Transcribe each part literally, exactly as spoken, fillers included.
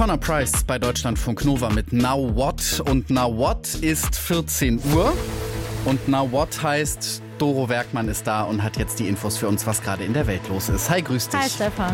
Connor Price bei Deutschlandfunk Nova mit Now What. Und Now What ist vierzehn Uhr. Und Now What heißt, Doro Werkmann ist da und hat jetzt die Infos für uns, was gerade in der Welt los ist. Hi, grüß dich. Hi, Stefan.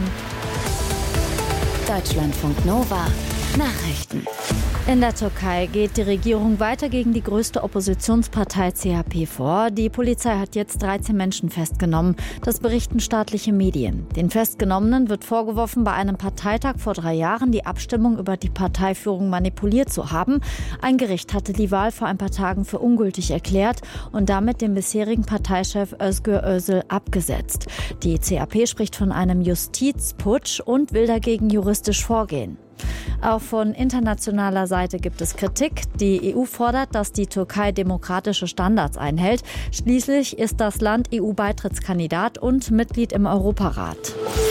Deutschlandfunk Nova. Nachrichten. In der Türkei geht die Regierung weiter gegen die größte Oppositionspartei C H P vor. Die Polizei hat jetzt dreizehn Menschen festgenommen. Das berichten staatliche Medien. Den Festgenommenen wird vorgeworfen, bei einem Parteitag vor drei Jahren die Abstimmung über die Parteiführung manipuliert zu haben. Ein Gericht hatte die Wahl vor ein paar Tagen für ungültig erklärt und damit den bisherigen Parteichef Özgür Özel abgesetzt. Die C H P spricht von einem Justizputsch und will dagegen juristisch vorgehen. Auch von internationaler Seite gibt es Kritik. Die E U fordert, dass die Türkei demokratische Standards einhält. Schließlich ist das Land E U-Beitrittskandidat und Mitglied im Europarat.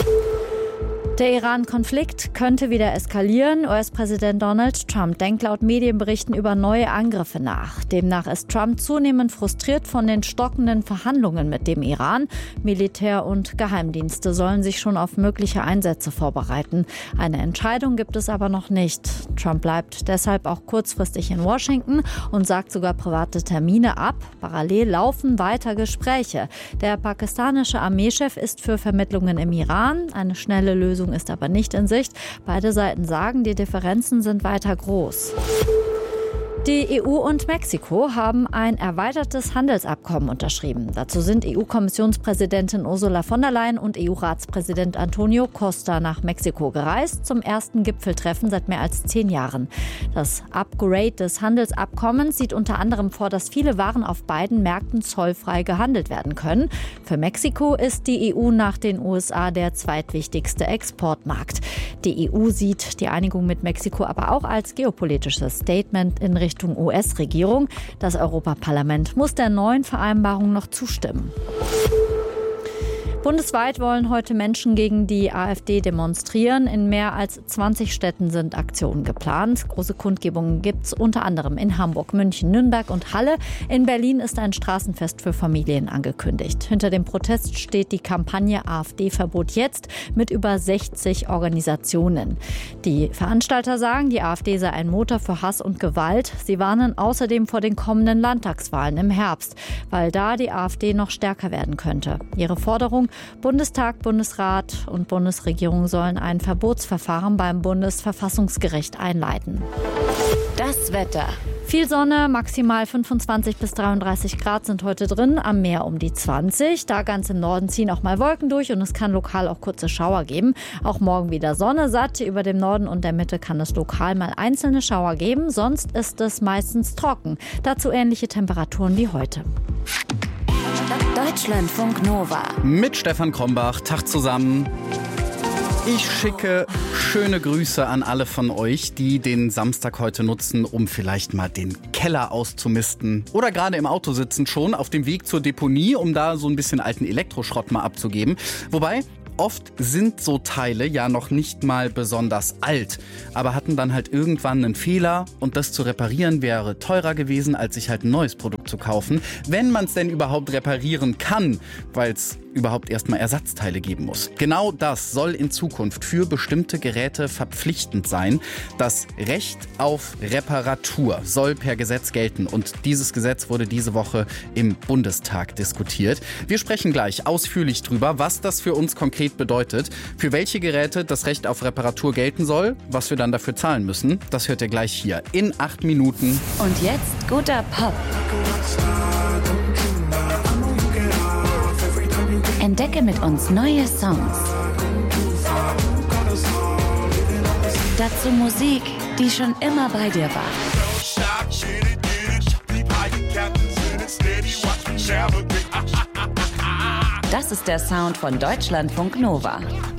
Der Iran-Konflikt könnte wieder eskalieren. U S-Präsident Donald Trump denkt laut Medienberichten über neue Angriffe nach. Demnach ist Trump zunehmend frustriert von den stockenden Verhandlungen mit dem Iran. Militär und Geheimdienste sollen sich schon auf mögliche Einsätze vorbereiten. Eine Entscheidung gibt es aber noch nicht. Trump bleibt deshalb auch kurzfristig in Washington und sagt sogar private Termine ab. Parallel laufen weiter Gespräche. Der pakistanische Armeechef ist für Vermittlungen im Iran. Eine schnelle Lösung ist aber nicht in Sicht. Beide Seiten sagen, die Differenzen sind weiter groß. Die E U und Mexiko haben ein erweitertes Handelsabkommen unterschrieben. Dazu sind E U-Kommissionspräsidentin Ursula von der Leyen und E U-Ratspräsident Antonio Costa nach Mexiko gereist, zum ersten Gipfeltreffen seit mehr als zehn Jahren. Das Upgrade des Handelsabkommens sieht unter anderem vor, dass viele Waren auf beiden Märkten zollfrei gehandelt werden können. Für Mexiko ist die E U nach den U S A der zweitwichtigste Exportmarkt. Die E U sieht die Einigung mit Mexiko aber auch als geopolitisches Statement in Richtung U S-Regierung. Das Europaparlament muss der neuen Vereinbarung noch zustimmen. Bundesweit wollen heute Menschen gegen die AfD demonstrieren. In mehr als zwanzig Städten sind Aktionen geplant. Große Kundgebungen gibt es unter anderem in Hamburg, München, Nürnberg und Halle. In Berlin ist ein Straßenfest für Familien angekündigt. Hinter dem Protest steht die Kampagne AfD-Verbot jetzt mit über sechzig Organisationen. Die Veranstalter sagen, die AfD sei ein Motor für Hass und Gewalt. Sie warnen außerdem vor den kommenden Landtagswahlen im Herbst, weil da die AfD noch stärker werden könnte. Ihre Forderung: Bundestag, Bundesrat und Bundesregierung sollen ein Verbotsverfahren beim Bundesverfassungsgericht einleiten. Das Wetter. Viel Sonne, maximal fünfundzwanzig bis dreiunddreißig Grad sind heute drin, am Meer um die zwanzig. Da ganz im Norden ziehen auch mal Wolken durch und es kann lokal auch kurze Schauer geben. Auch morgen wieder Sonne satt. Über dem Norden und der Mitte kann es lokal mal einzelne Schauer geben. Sonst ist es meistens trocken. Dazu ähnliche Temperaturen wie heute. Deutschlandfunk Nova. Mit Stefan Krombach. Tag zusammen. Ich schicke schöne Grüße an alle von euch, die den Samstag heute nutzen, um vielleicht mal den Keller auszumisten. Oder gerade im Auto sitzen schon auf dem Weg zur Deponie, um da so ein bisschen alten Elektroschrott mal abzugeben. Wobei, oft sind so Teile ja noch nicht mal besonders alt, aber hatten dann halt irgendwann einen Fehler und das zu reparieren wäre teurer gewesen, als sich halt ein neues Produkt zu kaufen, wenn man es denn überhaupt reparieren kann, weil es überhaupt erstmal Ersatzteile geben muss. Genau das soll in Zukunft für bestimmte Geräte verpflichtend sein. Das Recht auf Reparatur soll per Gesetz gelten und dieses Gesetz wurde diese Woche im Bundestag diskutiert. Wir sprechen gleich ausführlich drüber, was das für uns konkret bedeutet, für welche Geräte das Recht auf Reparatur gelten soll, was wir dann dafür zahlen müssen. Das hört ihr gleich hier in acht Minuten. Und jetzt guter Pop. Entdecke mit uns neue Songs. Dazu Musik, die schon immer bei dir war. Das ist der Sound von Deutschlandfunk Nova.